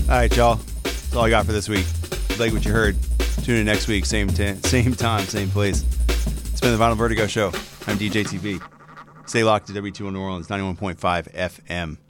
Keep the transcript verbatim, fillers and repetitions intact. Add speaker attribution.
Speaker 1: All right, y'all. That's all I got for this week. If you like what you heard, tune in next week, same, t- same time, same place. It's been the Vinyl Vertigo Show. I'm D J T V. Stay locked to W two O New Orleans, ninety-one point five F M.